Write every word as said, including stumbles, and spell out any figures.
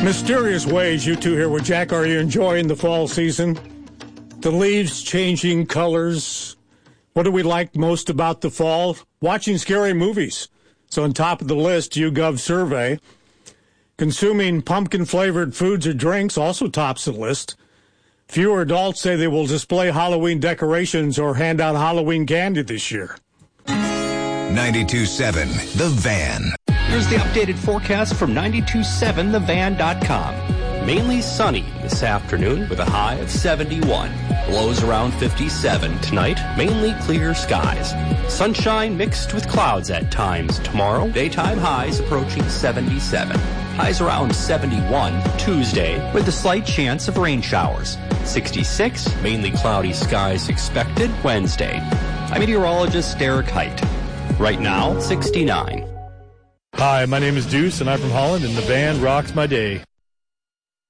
Mysterious ways, you two here with Jack. Are you enjoying the fall season? The leaves changing colors. What do we like most about the fall? Watching scary movies. So on top of the list, YouGov survey. Consuming pumpkin-flavored foods or drinks also tops the list. Fewer adults say they will display Halloween decorations or hand out Halloween candy this year. ninety-two point seven The Van. Here's the updated forecast from ninety-two point seven the van dot com. Mainly sunny this afternoon with a high of seventy-one. Lows around fifty-seven. Tonight, mainly clear skies. Sunshine mixed with clouds at times. Tomorrow, daytime highs approaching seventy-seven. Highs around seventy-one. Tuesday, with a slight chance of rain showers. sixty-six. Mainly cloudy skies expected. Wednesday. I'm meteorologist Derek Height. Right now, sixty-nine. Hi, my name is Deuce, and I'm from Holland, and the band rocks my day.